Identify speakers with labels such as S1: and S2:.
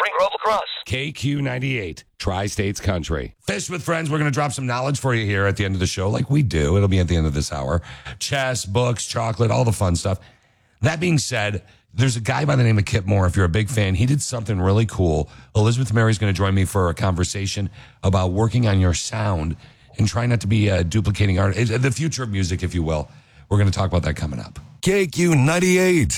S1: Spring Grove, Lacrosse.
S2: KQ98, Tri-States Country. Fish with Friends, we're going to drop some knowledge for you here at the end of the show, like we do. It'll be at the end of this hour. Chess, books, chocolate, all the fun stuff. That being said, there's a guy by the name of Kip Moore. If you're a big fan, he did something really cool. Elizabeth Mary's going to join me for a conversation about working on your sound and trying not to be duplicating art. The future of music, if you will. We're going to talk about that coming up.
S3: KQ98.